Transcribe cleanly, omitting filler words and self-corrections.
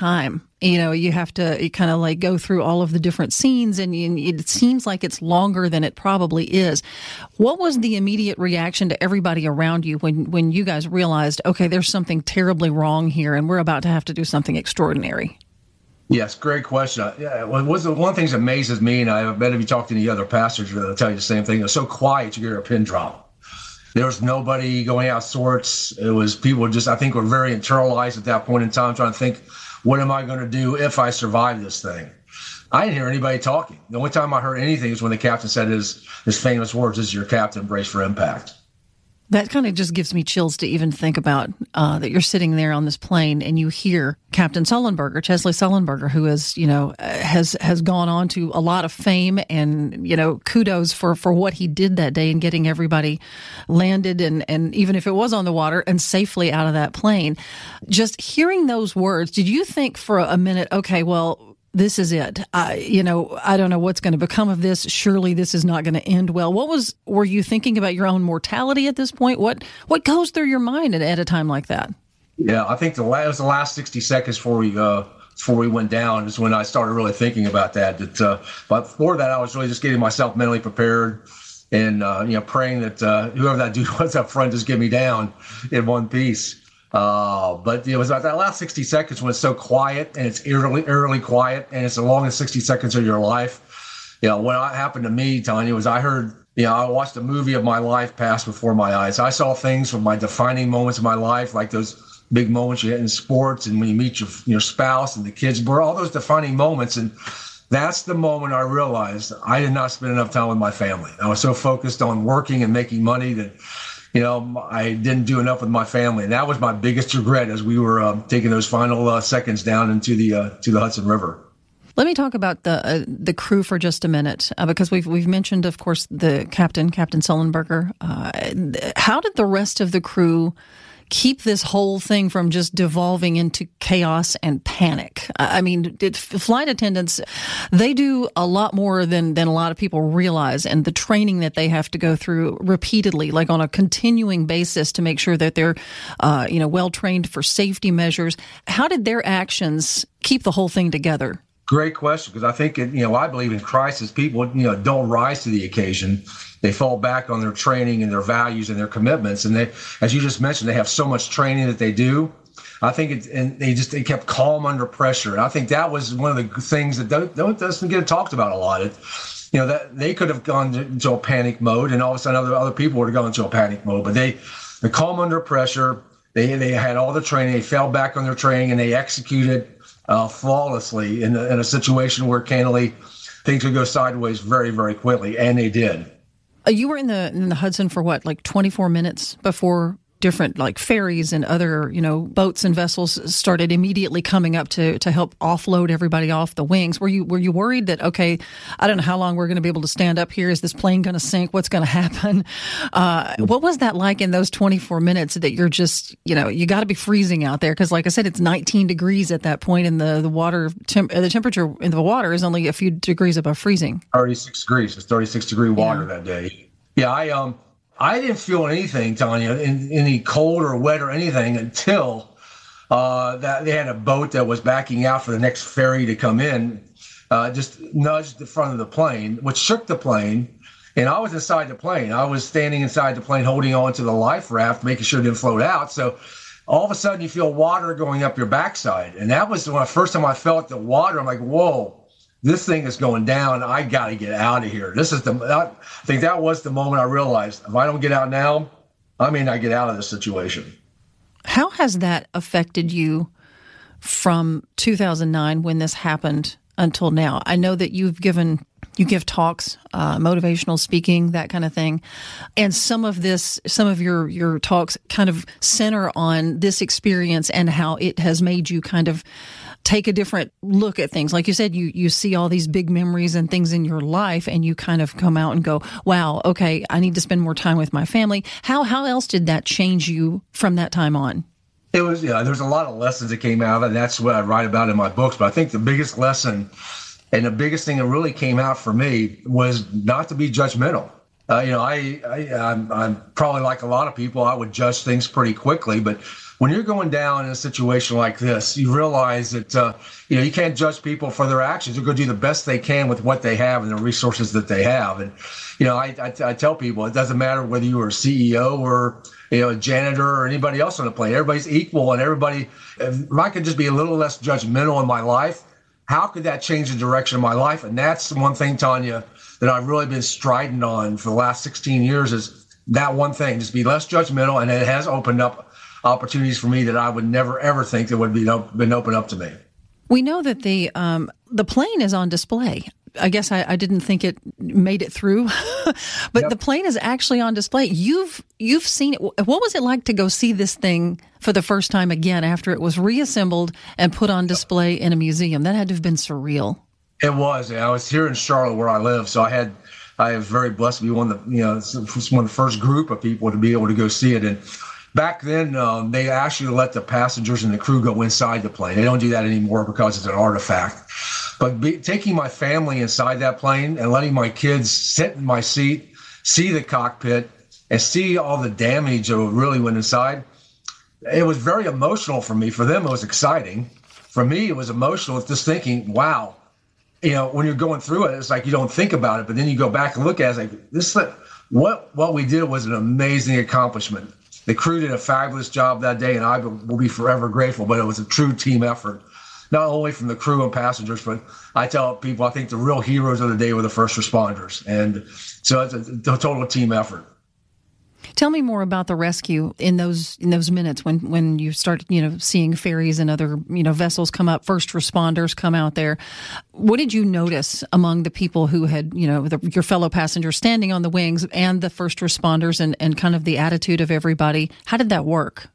time. You have to kind of like go through all of the different scenes, and it seems like it's longer than it probably is. What was the immediate reaction to everybody around you when you guys realized, okay, there's something terribly wrong here and we're about to have to do something extraordinary? Yes, great question. Yeah, one of the things that amazes me, and I bet if you talk to any other pastors, they'll tell you the same thing. It was so quiet, you hear a pin drop. There was nobody going out of sorts. It was people just, I think, were very internalized at that point in time, trying to think, what am I going to do if I survive this thing? I didn't hear anybody talking. The only time I heard anything is when the captain said his famous words, "This is your captain, brace for impact." That kind of just gives me chills to even think about that you're sitting there on this plane and you hear Captain Sullenberger, Chesley Sullenberger, who is, has gone on to a lot of fame and, kudos for what he did that day and getting everybody landed and even if it was on the water and safely out of that plane. Just hearing those words, did you think for a minute, okay, well, this is it. I don't know what's going to become of this. Surely this is not going to end well. Were you thinking about your own mortality at this point? What goes through your mind at a time like that? Yeah, I think it was the last 60 seconds before we went down is when I started really thinking about that. But before that, I was really just getting myself mentally prepared and praying that whoever that dude was up front just get me down in one piece. But it was about that last 60 seconds when it's so quiet and it's eerily quiet and it's the longest 60 seconds of your life. What happened to me, Tanya, was I heard, I watched a movie of my life pass before my eyes. I saw things from my defining moments of my life, like those big moments you get in sports and when you meet your spouse and the kids, all those defining moments. And that's the moment I realized I did not spend enough time with my family. I was so focused on working and making money that I didn't do enough with my family. And that was my biggest regret as we were taking those final seconds down into the Hudson River. Let me talk about the crew for just a minute, because we've mentioned, of course, the Captain Sullenberger. How did the rest of the crew keep this whole thing from just devolving into chaos and panic? I mean, flight attendants, they do a lot more than a lot of people realize, and the training that they have to go through repeatedly, like on a continuing basis to make sure that they're, well trained for safety measures. How did their actions keep the whole thing together? Great question, because I think, I believe in crisis, people, don't rise to the occasion. They fall back on their training and their values and their commitments. And they, as you just mentioned, they have so much training that they do. I think they kept calm under pressure. And I think that was one of the things that doesn't get talked about a lot. That they could have gone into a panic mode, and all of a sudden other people would have gone into a panic mode. But they're calm under pressure. They had all the training. They fell back on their training and they executed flawlessly in a situation where candidly things would go sideways very, very quickly, and they did. You were in the Hudson for what, like 24 minutes before different like ferries and other, boats and vessels started immediately coming up to help offload everybody off the wings. Were you worried that, okay, I don't know how long we're going to be able to stand up here? Is this plane going to sink? What's going to happen? What was that like in those 24 minutes that you're just, you got to be freezing out there? Because like I said, it's 19 degrees at that point, and the water, the temperature in the water is only a few degrees above freezing. 36 degrees. It's 36-degree water that day. Yeah, I didn't feel anything, Tanya, any cold or wet or anything until that they had a boat that was backing out for the next ferry to come in, just nudged the front of the plane, which shook the plane. And I was inside the plane. I was standing inside the plane holding on to the life raft, making sure it didn't float out. So all of a sudden you feel water going up your backside. And that was the first time I felt the water. I'm like, whoa. This thing is going down. I got to get out of here. I think that was the moment I realized if I don't get out now, I may not get out of this situation. How has that affected you from 2009 when this happened until now? I know that you give talks, motivational speaking, that kind of thing. And some of your talks kind of center on this experience and how it has made you kind of take a different look at things. Like you said, you see all these big memories and things in your life, and you kind of come out and go, wow, okay, I need to spend more time with my family. How else did that change you from that time on? It was, there's a lot of lessons that came out of it, and that's what I write about in my books. But I think the biggest lesson and the biggest thing that really came out for me was not to be judgmental. I'm probably like a lot of people. I would judge things pretty quickly, but when you're going down in a situation like this, you realize that you can't judge people for their actions. They're going to do the best they can with what they have and the resources that they have. And I tell people it doesn't matter whether you are a CEO or a janitor or anybody else on the plane. Everybody's equal, and everybody. If I could just be a little less judgmental in my life, how could that change the direction of my life? And that's the one thing, Tanya, that I've really been striding on for the last 16 years is that one thing, just be less judgmental. And it has opened up opportunities for me that I would never, ever think that would be been opened up to me. We know that the plane is on display. I guess I didn't think it made it through, but Yep. The plane is actually on display. You've seen it. What was it like to go see this thing for the first time again after it was reassembled and put on display in a museum? That had to have been surreal. It was. I was here in Charlotte where I live, so I was very blessed to be one of the first group of people to be able to go see it. And back then, they actually let the passengers and the crew go inside the plane. They don't do that anymore because it's an artifact. But taking my family inside that plane and letting my kids sit in my seat, see the cockpit, and see all the damage that really went inside, it was very emotional for me. For them, it was exciting. For me, it was emotional. It's just thinking, wow. When you're going through it, it's like you don't think about it, but then you go back and look at it. It's like what we did was an amazing accomplishment. The crew did a fabulous job that day, and I will be forever grateful. But it was a true team effort, not only from the crew and passengers, but I tell people I think the real heroes of the day were the first responders, and so it's a total team effort. Tell me more about the rescue in those minutes when you start seeing ferries and other vessels come up, first responders come out there. What did you notice among the people who had your fellow passengers standing on the wings and the first responders and kind of the attitude of everybody? How did that work?